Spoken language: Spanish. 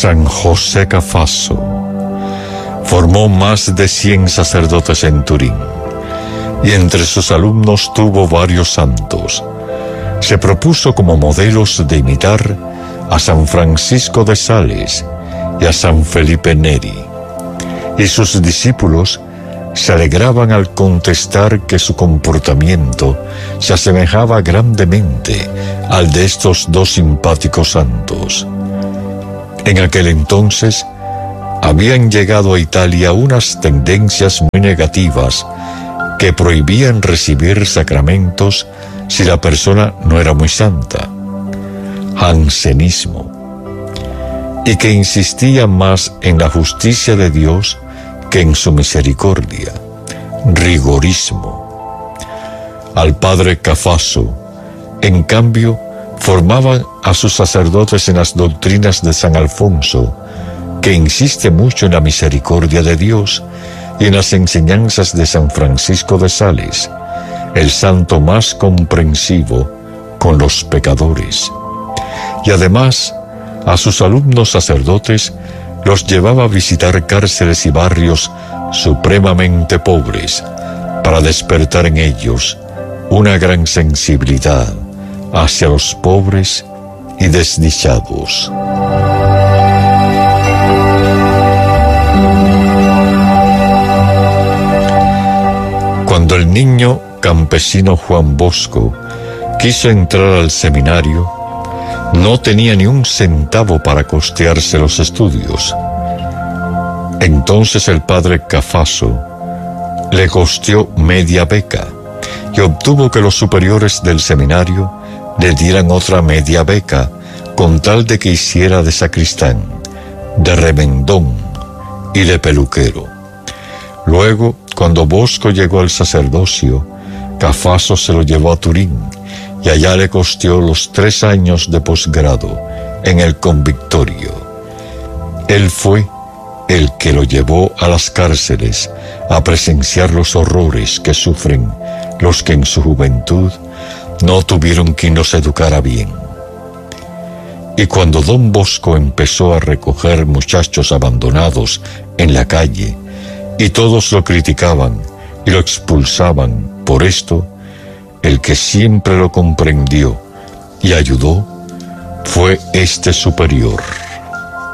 San José Cafasso formó más de 100 sacerdotes en Turín y entre sus alumnos tuvo varios santos. Se propuso como modelos de imitar a San Francisco de Sales y a San Felipe Neri, y sus discípulos se alegraban al contestar que su comportamiento se asemejaba grandemente al de estos dos simpáticos santos. En aquel entonces habían llegado a Italia unas tendencias muy negativas que prohibían recibir sacramentos si la persona no era muy santa, jansenismo, y que insistía más en la justicia de Dios que en su misericordia, rigorismo. Al padre Cafasso, en cambio, formaban a sus sacerdotes en las doctrinas de San Alfonso, que insiste mucho en la misericordia de Dios, y en las enseñanzas de San Francisco de Sales, el santo más comprensivo con los pecadores. Y además, a sus alumnos sacerdotes los llevaba a visitar cárceles y barrios supremamente pobres, para despertar en ellos una gran sensibilidad hacia los pobres y desdichados. Cuando el niño campesino Juan Bosco quiso entrar al seminario, no tenía ni un centavo para costearse los estudios. Entonces el padre Cafasso le costeó media beca y obtuvo que los superiores del seminario le dieran otra media beca con tal de que hiciera de sacristán, de remendón y de peluquero. Luego, cuando Bosco llegó al sacerdocio, Cafasso se lo llevó a Turín y allá le costeó los 3 años de posgrado en el convictorio. Él fue el que lo llevó a las cárceles a presenciar los horrores que sufren los que en su juventud no tuvieron quien los educara bien. Y cuando don Bosco empezó a recoger muchachos abandonados en la calle, y todos lo criticaban y lo expulsaban por esto, el que siempre lo comprendió y ayudó fue este superior.